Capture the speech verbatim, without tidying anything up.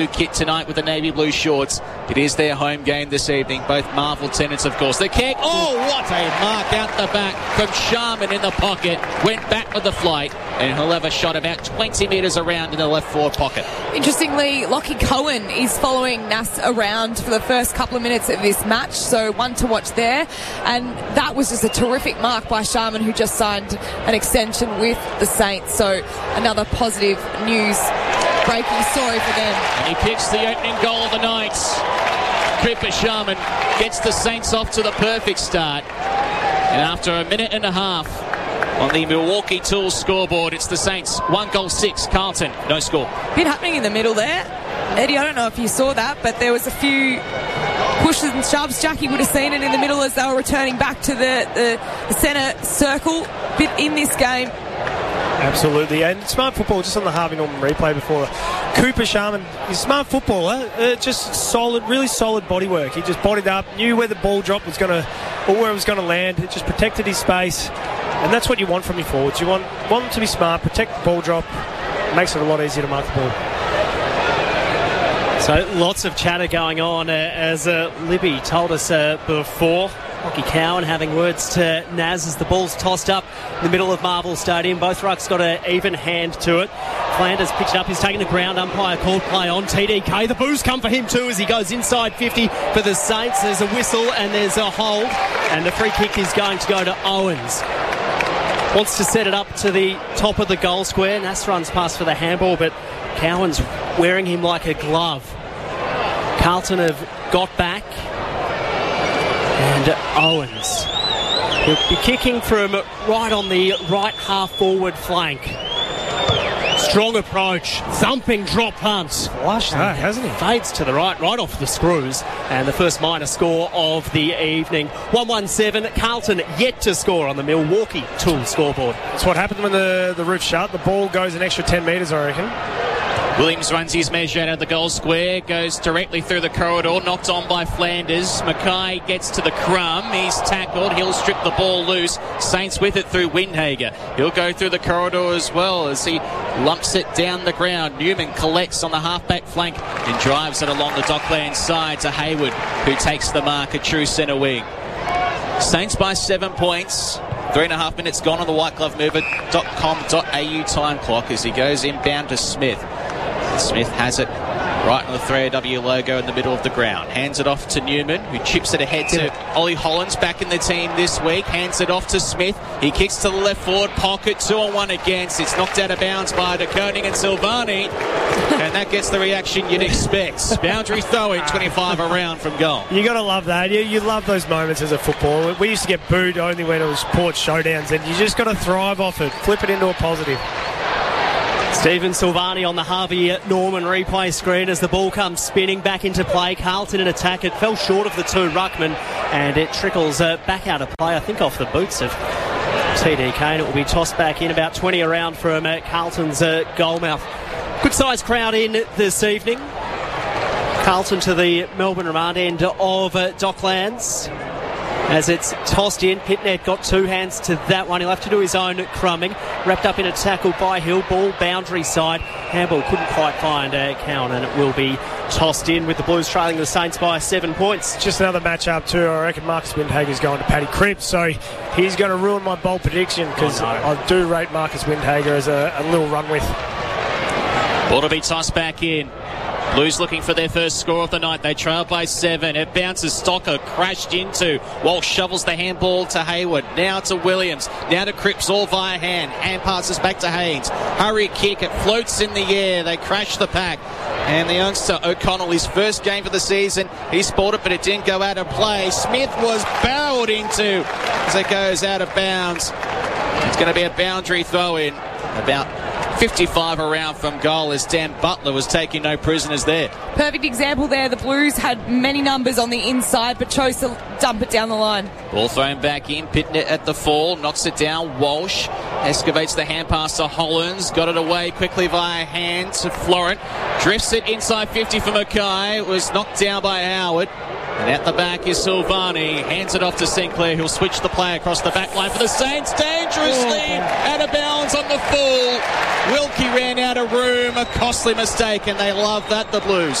kit tonight with the navy blue shorts. It is their home game this evening. Both Marvel tenants, of course. The kick. Oh, what a mark out the back from Sharman in the pocket. Went back with the flight, and he'll have a shot about twenty metres around in the left forward pocket. Interestingly, Lockie Cohen is following Nas around for the first couple of minutes of this match, so one to watch there. And that was just a terrific mark by Sharman, who just signed an extension with the Saints. So another positive news breaking story for them. And he picks the opening goal of the night. Cooper Sharman gets the Saints off to the perfect start. And after a minute and a half on the Milwaukee Tools scoreboard, it's the Saints. One goal, six. Carlton, no score. Bit happening in the middle there. Eddie, I don't know if you saw that, but there was a few pushes and shoves. Jackie would have seen it in the middle as they were returning back to the, the, the centre circle. Bit in this game. Absolutely, and smart football, just on the Harvey Norman replay before. Cooper Sharman, he's a smart footballer, uh, just solid, really solid bodywork. He just bodied up, knew where the ball drop was going to, or where it was going to land. It just protected his space, and that's what you want from your forwards. You want, want them to be smart, protect the ball drop. It makes it a lot easier to mark the ball. So lots of chatter going on, uh, as uh, Libby told us uh, before. Lockie Cowan having words to Naz as the ball's tossed up in the middle of Marvel Stadium. Both rucks got an even hand to it. Flanders picked it up. He's taking the ground. Umpire called play on. T D K. The boos come for him too as he goes inside fifty for the Saints. There's a whistle and there's a hold. And the free kick is going to go to Owens. Wants to set it up to the top of the goal square. Nas runs past for the handball, but Cowan's wearing him like a glove. Carlton have got back. And Owens, he'll be kicking from right on the right half forward flank. Strong approach, thumping drop punt. Flushed that, hasn't he? Fades to the right, right off the screws. And the first minor score of the evening. one one seven, Carlton yet to score on the Milwaukee Tools scoreboard. That's what happened when the, the roof's shut. The ball goes an extra ten metres, I reckon. Williams runs his measure out of the goal square, goes directly through the corridor, knocked on by Flanders. Mackay gets to the crumb, he's tackled, he'll strip the ball loose. Saints with it through Windhager. He'll go through the corridor as well as he lumps it down the ground. Newman collects on the half-back flank and drives it along the Dockland side to Hayward, who takes the mark, a true centre wing. Saints by seven points. Three and a half minutes gone on the white glove mover dot com dot a u time clock as he goes inbound to Smith. Smith has it right on the three A W logo in the middle of the ground. Hands it off to Newman, who chips it ahead to Ollie Hollands, back in the team this week. Hands it off to Smith. He kicks to the left forward pocket, two on one against. It's knocked out of bounds by De Koning and Silvani, and that gets the reaction you'd expect. Boundary throw-in, twenty-five around from goal. You got to love that. You, you love those moments as a footballer. We used to get booed only when it was Port showdowns, and you just got to thrive off it. Flip it into a positive. Stephen Silvani on the Harvey Norman replay screen as the ball comes spinning back into play. Carlton in attack. It fell short of the two ruckmen and it trickles uh, back out of play, I think off the boots of T D K, and it will be tossed back in about twenty around from uh, Carlton's uh, goalmouth. Good sized crowd in this evening. Carlton to the Melbourne Remand end of uh, Docklands. As it's tossed in, Pitnet got two hands to that one. He'll have to do his own crumbing. Wrapped up in a tackle by Hill. Ball boundary side. Handball couldn't quite find uh, Cowan, and it will be tossed in with the Blues trailing the Saints by seven points. Just another match-up too. I reckon Marcus Windhager's going to Paddy Cripps, so he's going to ruin my bold prediction because oh, no. I do rate Marcus Windhager as a, a little run with. Ball to be tossed back in. Blues looking for their first score of the night. They trail by seven. It bounces. Stocker crashed into. Walsh shovels the handball to Hayward. Now to Williams. Now to Cripps, all via hand. Hand passes back to Haynes. Hurry kick. It floats in the air. They crash the pack. And the youngster O'Connell, his first game for the season, he spotted it, but it didn't go out of play. Smith was barreled into as it goes out of bounds. It's going to be a boundary throw-in. About fifty-five around from goal as Dan Butler was taking no prisoners there. Perfect example there. The Blues had many numbers on the inside but chose to dump it down the line. Ball thrown back in. Pitnet at the fall. Knocks it down. Walsh excavates the hand pass to Hollands. Got it away quickly via hand to Florent. Drifts it inside fifty for Mackay. It was knocked down by Howard. And at the back is Silvani. Hands it off to Sinclair, who'll switch the play across the back line for the Saints. Dangerously out of bounds on the full. Wilkie ran out of room. A costly mistake, and they love that, the Blues.